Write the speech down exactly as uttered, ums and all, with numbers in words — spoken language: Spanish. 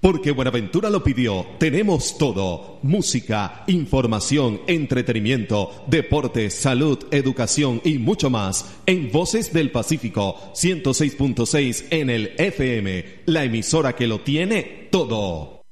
Porque Buenaventura lo pidió, tenemos todo. Música, información, entretenimiento, deportes, salud, educación y mucho más. En Voces del Pacífico, ciento seis punto seis en el F M. La emisora que lo tiene todo.